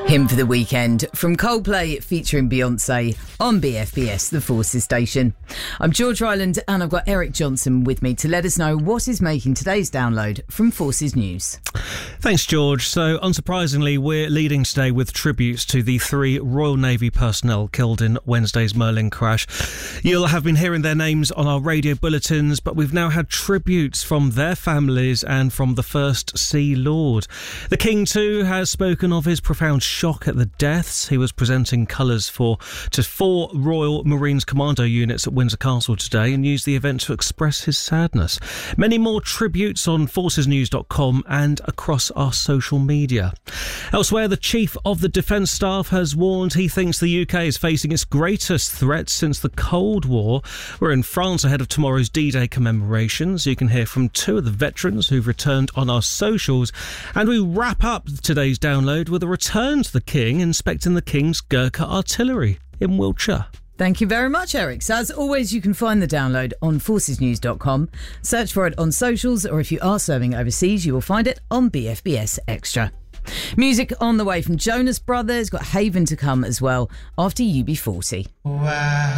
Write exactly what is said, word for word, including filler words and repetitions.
Hymn for the Weekend from Coldplay featuring Beyonce on B F B S, the Forces station. I'm George Ryland and I've got Eric Johnson with me to let us know what is making today's download from Forces News. Thanks, George. So, unsurprisingly, we're leading today with tributes to the three Royal Navy personnel killed in Wednesday's Merlin crash. You'll have been hearing their names on our radio bulletins, but we've now had tributes from their families and from the First Sea Lord. The King, too, has spoken of his profound shock at the deaths. He was presenting colours for to four Royal Marines Commando units at Windsor Castle today and used the event to express his sadness. Many more tributes on forces news dot com and across our social media. Elsewhere, the Chief of the Defence Staff has warned he thinks the U K is facing its greatest threat since the Cold War. We're in France ahead of tomorrow's D-Day commemorations. You can hear from two of the veterans who've returned on our socials. And we wrap up today's download with a return to the King inspecting the King's Gurkha artillery in Wiltshire. Thank you very much, Eric. So as always, you can find the download on forces news dot com. Search for it on socials, or if you are serving overseas, you will find it on B F B S Extra. Music on the way from Jonas Brothers, got Haven to come as well after U B forty. Wow.